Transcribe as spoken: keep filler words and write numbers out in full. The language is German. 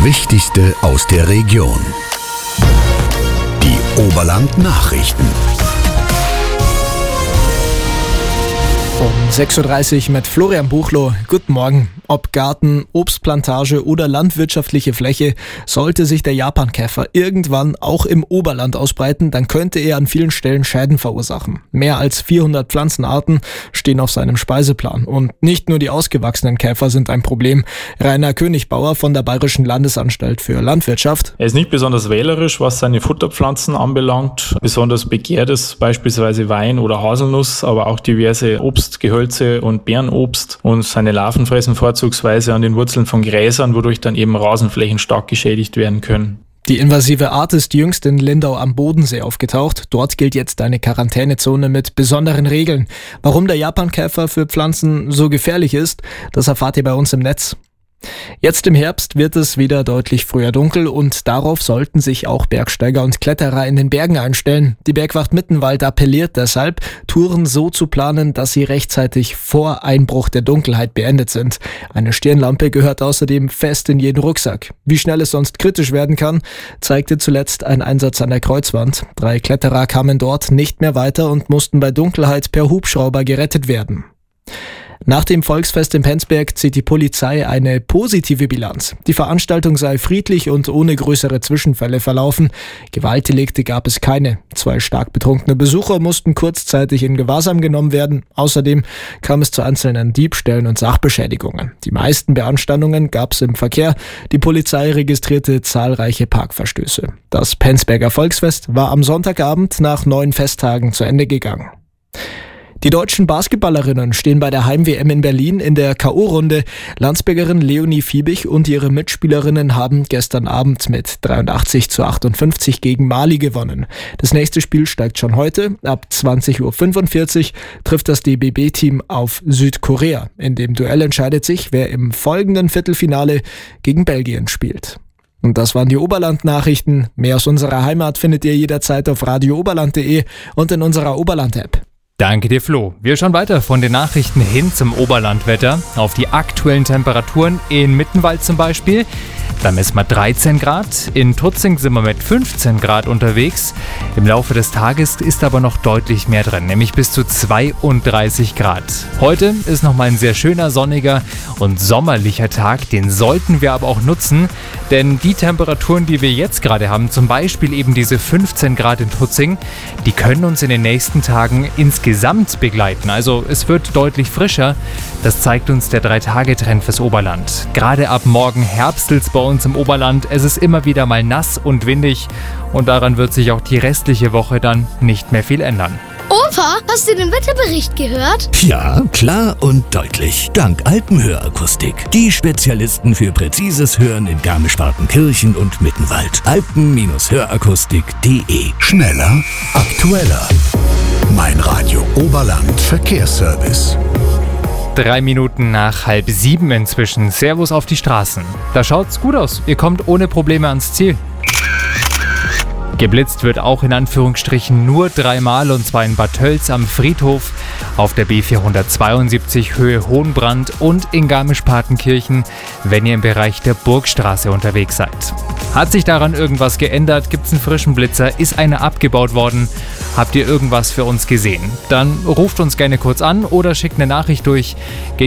Wichtigste aus der Region. Die Oberland-Nachrichten. Um sechs Uhr dreißig mit Florian Buchloh. Guten Morgen. Ob Garten, Obstplantage oder landwirtschaftliche Fläche, sollte sich der Japankäfer irgendwann auch im Oberland ausbreiten, dann könnte er an vielen Stellen Schäden verursachen. Mehr als vierhundert Pflanzenarten stehen auf seinem Speiseplan. Und nicht nur die ausgewachsenen Käfer sind ein Problem. Rainer Königbauer von der Bayerischen Landesanstalt für Landwirtschaft. Er ist nicht besonders wählerisch, was seine Futterpflanzen anbelangt. Besonders begehrt ist beispielsweise Wein oder Haselnuss, aber auch diverse Obstgehölze und Beerenobst. Und seine Larven fressen vorzugsweise an den Wurzeln von Gräsern, wodurch dann eben Rasenflächen stark geschädigt werden können. Die invasive Art ist jüngst in Lindau am Bodensee aufgetaucht. Dort gilt jetzt eine Quarantänezone mit besonderen Regeln. Warum der Japankäfer für Pflanzen so gefährlich ist, das erfahrt ihr bei uns im Netz. Jetzt im Herbst wird es wieder deutlich früher dunkel und darauf sollten sich auch Bergsteiger und Kletterer in den Bergen einstellen. Die Bergwacht Mittenwald appelliert deshalb, Touren so zu planen, dass sie rechtzeitig vor Einbruch der Dunkelheit beendet sind. Eine Stirnlampe gehört außerdem fest in jeden Rucksack. Wie schnell es sonst kritisch werden kann, zeigte zuletzt ein Einsatz an der Kreuzwand. Drei Kletterer kamen dort nicht mehr weiter und mussten bei Dunkelheit per Hubschrauber gerettet werden. Nach dem Volksfest in Penzberg zieht die Polizei eine positive Bilanz. Die Veranstaltung sei friedlich und ohne größere Zwischenfälle verlaufen. Gewaltdelikte gab es keine. Zwei stark betrunkene Besucher mussten kurzzeitig in Gewahrsam genommen werden. Außerdem kam es zu einzelnen Diebstählen und Sachbeschädigungen. Die meisten Beanstandungen gab es im Verkehr. Die Polizei registrierte zahlreiche Parkverstöße. Das Penzberger Volksfest war am Sonntagabend nach neun Festtagen zu Ende gegangen. Die deutschen Basketballerinnen stehen bei der Heim-W M in Berlin in der K O-Runde. Landsbergerin Leonie Fiebig und ihre Mitspielerinnen haben gestern Abend mit dreiundachtzig zu achtundfünfzig gegen Mali gewonnen. Das nächste Spiel steigt schon heute. Ab zwanzig Uhr fünfundvierzig trifft das D B B-Team auf Südkorea. In dem Duell entscheidet sich, wer im folgenden Viertelfinale gegen Belgien spielt. Und das waren die Oberland-Nachrichten. Mehr aus unserer Heimat findet ihr jederzeit auf radio oberland punkt de und in unserer Oberland-App. Danke dir, Flo. Wir schauen weiter von den Nachrichten hin zum Oberlandwetter. Auf die aktuellen Temperaturen in Mittenwald zum Beispiel. Da messen wir dreizehn Grad. In Tutzing sind wir mit fünfzehn Grad unterwegs. Im Laufe des Tages ist aber noch deutlich mehr drin, nämlich bis zu zweiunddreißig Grad. Heute ist nochmal ein sehr schöner, sonniger und sommerlicher Tag. Den sollten wir aber auch nutzen, denn die Temperaturen, die wir jetzt gerade haben, zum Beispiel eben diese fünfzehn Grad in Tutzing, die können uns in den nächsten Tagen insgesamt begleiten. Also es wird deutlich frischer. Das zeigt uns der drei-Tage-Trend fürs Oberland. Gerade ab morgen herbstelt's bei uns im Oberland. Es ist immer wieder mal nass und windig und daran wird sich auch die restliche Woche dann nicht mehr viel ändern. Opa, hast du den Wetterbericht gehört? Ja, klar und deutlich. Dank Alpenhörakustik. Die Spezialisten für präzises Hören in Garmisch-Partenkirchen und Mittenwald. alpen hörakustik punkt de. Schneller, aktueller. Mein Radio Oberland Verkehrsservice. Drei Minuten nach halb sieben inzwischen. Servus auf die Straßen. Da schaut's gut aus. Ihr kommt ohne Probleme ans Ziel. Geblitzt wird auch in Anführungsstrichen nur dreimal, und zwar in Bad Tölz am Friedhof, auf der B vierhundertzweiundsiebzig Höhe Hohenbrand und in Garmisch-Partenkirchen, wenn ihr im Bereich der Burgstraße unterwegs seid. Hat sich daran irgendwas geändert? Gibt's einen frischen Blitzer? Ist einer abgebaut worden? Habt ihr irgendwas für uns gesehen? Dann ruft uns gerne kurz an oder schickt eine Nachricht durch.